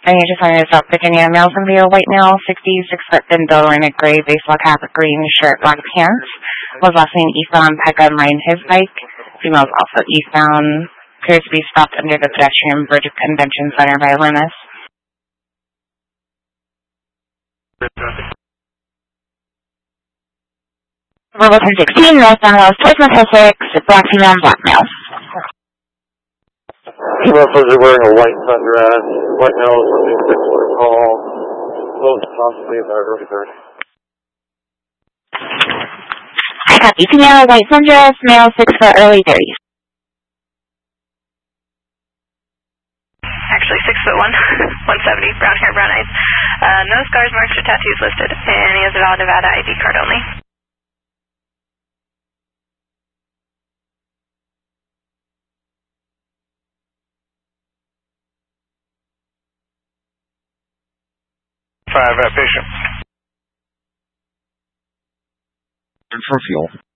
I need to find this out. Virginia, male from Via, white male, 66 foot, thin build, wearing a gray baseball cap, green shirt, black pants. Was last name eastbound, Peckham, riding his bike. Females also eastbound. Appears to be stopped under the pedestrian bridge convention center by Loomis. Verbal 1016, northbound West Portsmouth, Essex, black female, black male. Roughly wearing a white sundress, white male is 6 foot tall, close possibly about early 30s. I copy. Female, white sundress, male, 6 foot, early 30s. Actually 6'1", 170, brown hair, brown eyes. No scars, marks, or tattoos listed, and he has a valid Nevada ID card only. Patient. For fuel.